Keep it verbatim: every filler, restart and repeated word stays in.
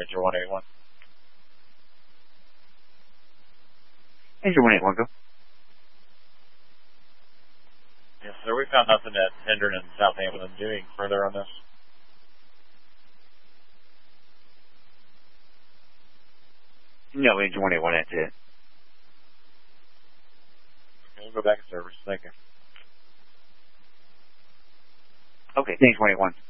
Enter one eight one. Enter one eight one, go. Yes, sir. We found nothing at Hendron and Southampton. Doing further on this? No, Enter one eight one, that's it. Okay, we'll go back to service. Thank you. Okay, thanks, one eight one.